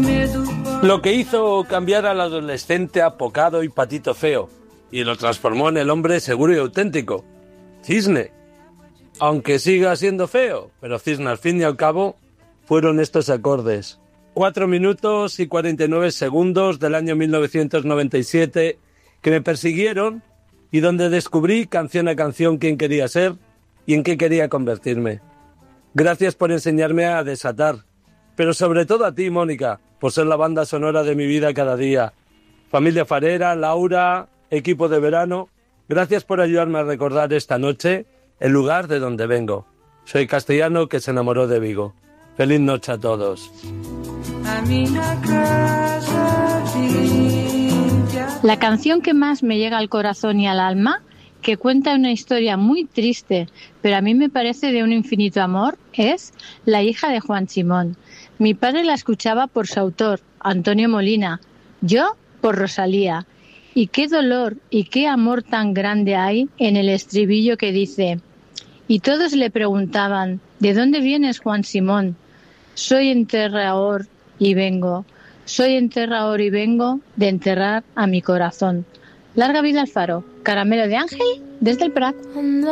Lo que hizo cambiar al adolescente apocado y patito feo, y lo transformó en el hombre seguro y auténtico, Cisne. Aunque siga siendo feo, pero Cisne al fin y al cabo fueron estos acordes. 4 minutos y 49 segundos del año 1997 que me persiguieron y donde descubrí canción a canción quién quería ser y en qué quería convertirme. Gracias por enseñarme a desatar, pero sobre todo a ti, Mónica, por ser la banda sonora de mi vida cada día. Familia Farera, Laura, equipo de verano, gracias por ayudarme a recordar esta noche el lugar de donde vengo. Soy castellano que se enamoró de Vigo. Feliz noche a todos. La canción que más me llega al corazón y al alma, que cuenta una historia muy triste, pero a mí me parece de un infinito amor, es La hija de Juan Simón. Mi padre la escuchaba por su autor, Antonio Molina, yo por Rosalía. Y qué dolor y qué amor tan grande hay en el estribillo que dice: y todos le preguntaban, ¿de dónde vienes, Juan Simón? Soy enterrador y vengo de enterrar a mi corazón. Larga vida al faro, caramelo de ángel desde el Prat.